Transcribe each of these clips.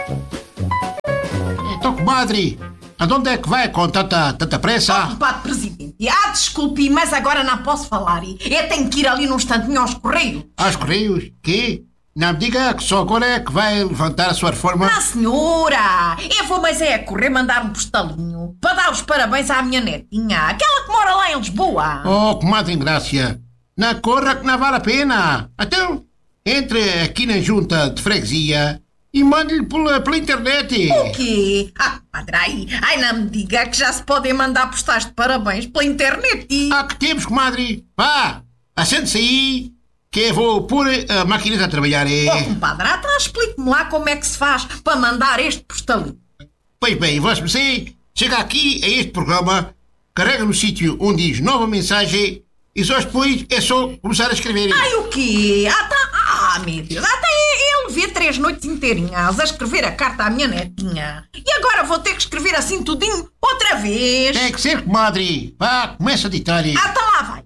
Então, comadre, aonde é que vai com tanta pressa? Compadre Presidente, desculpe, mas agora não posso falar. Eu tenho que ir ali num instantinho aos Correios. Aos Correios? Quê? Não me diga que só agora é que vai levantar a sua reforma. Ah, senhora! Eu vou, mas é a correr mandar um postalinho para dar os parabéns à minha netinha, aquela que mora lá em Lisboa. Oh, comadre Ingrácia, não corra que não vale a pena. Então, entre aqui na junta de freguesia e mande-lhe pela internet. O quê? Padre, ai, não me diga que já se podem mandar postais de parabéns pela internet. Que temos, comadre. Vá, assente-se aí, que eu vou pôr a máquina a trabalhar. Compadre, explique-me lá como é que se faz para mandar este postalinho. Pois bem, Vossa Mercê chega aqui a este programa, carrega no sítio onde diz nova mensagem e só depois é só começar a escrever. Ai, o quê? Meu Deus, até ele vê 3 noites inteirinhas a escrever a carta à minha netinha. E agora vou ter que escrever assim tudinho outra vez. Tem que ser, comadre. Vá, começa a ditar. Então lá vai.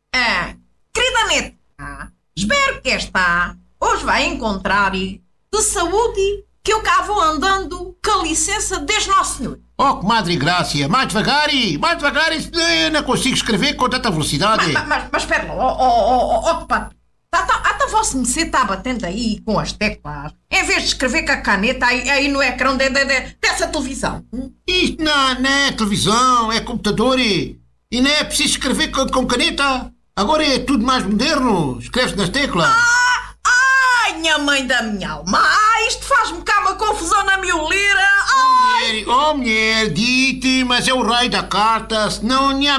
Querida netinha, espero que esta hoje vai encontrar de saúde que eu cá vou andando com a licença desde Nosso Senhor. Oh, comadre Grácia, mais devagar, eu não consigo escrever com tanta velocidade. Mas espera lá, compadre. Até Vossa Mercê está batendo aí com as teclas, em vez de escrever com a caneta aí no ecrã dessa televisão. Isto não é televisão, é computador e não é preciso escrever com caneta. Agora é tudo mais moderno, escreve-se nas teclas. Minha mãe da minha alma, isto faz-me cá uma confusão na miolira. Oh, mulher, dite, mas é o rei da carta, senão amanhã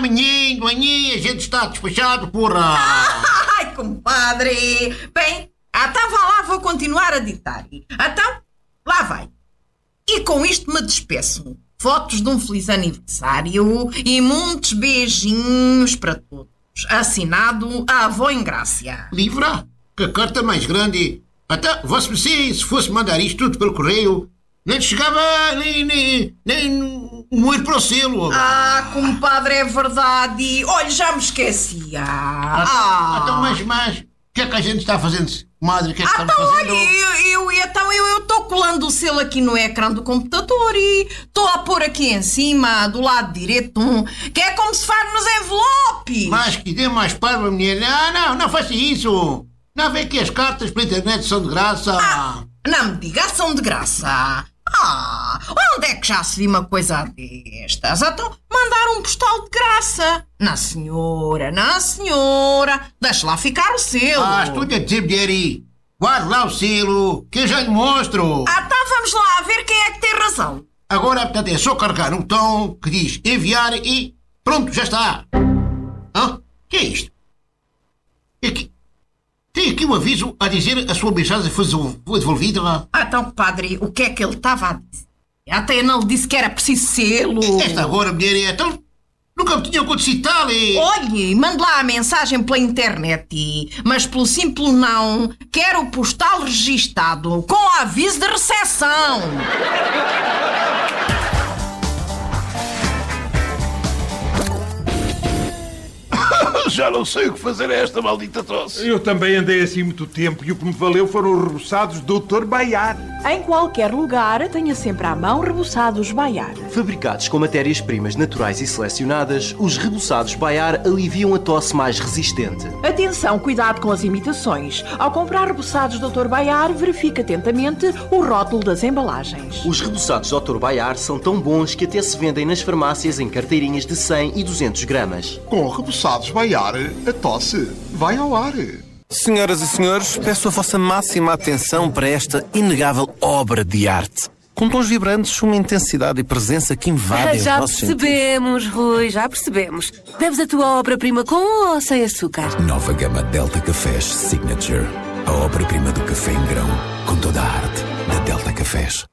a gente está despachado, porra. Ai, compadre. Bem, então vá lá, vou continuar a ditar. Então, lá vai. E com isto me despeço. Fotos de um feliz aniversário e muitos beijinhos para todos. Assinado a avó Ingrácia. Livra? Que carta mais grande. Até Vossa Mercê, se fosse mandar isto tudo pelo correio, nem chegava nem moer para o selo. Compadre, é verdade. Olha, já me esquecia. Então, mas o que é que a gente está fazendo, comadre? O que é que estamos fazendo? Olha, eu estou colando o selo aqui no ecrã do computador e estou a pôr aqui em cima, do lado direito, que é como se faz nos envelopes. Mas que dê mais parva, mulher. Não faça isso. Não vê que as cartas pela internet são de graça. Não me diga, são de graça. Onde é que já se viu uma coisa destas? Então, mandar um postal de graça. Não, senhora. Deixa lá ficar o selo. Estou-lhe a dizer, mulher, guarde lá o selo, que eu já lhe mostro. Então vamos lá ver quem é que tem razão. Agora, portanto, é só carregar no botão que diz enviar e pronto, já está. Que é isto? Tem aqui um aviso a dizer a sua mensagem foi devolvida. Então, padre, o que é que ele estava a dizer? Até eu não lhe disse que era preciso selo. Esta agora, mulher, então nunca me tinha acontecido tal. Olhe, mande lá a mensagem pela internet, mas pelo simples não, quero o postal registado com aviso de recepção. Já não sei o que fazer a esta maldita tosse. Eu também andei assim muito tempo e o que me valeu foram os reboçados Dr. Baiar. Em qualquer lugar, tenha sempre à mão reboçados Baiar. Fabricados com matérias-primas naturais e selecionadas, os reboçados Baiar aliviam a tosse mais resistente. Atenção, cuidado com as imitações. Ao comprar reboçados Dr. Baiar, verifique atentamente o rótulo das embalagens. Os reboçados Dr. Baiar são tão bons que até se vendem nas farmácias em carteirinhas de 100 e 200 gramas. Com reboçados Baiar, a tosse vai ao ar. Senhoras e senhores, peço a vossa máxima atenção para esta inegável obra de arte. Com tons vibrantes, uma intensidade e presença que invadem os Já nossos percebemos, Rui, já percebemos. Deves a tua obra prima com ou sem açúcar? Nova gama Delta Cafés Signature. A obra-prima do café em grão, com toda a arte da Delta Cafés.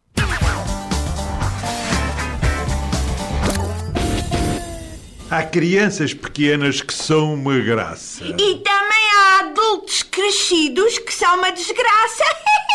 Há crianças pequenas que são uma graça. E também há adultos crescidos que são uma desgraça.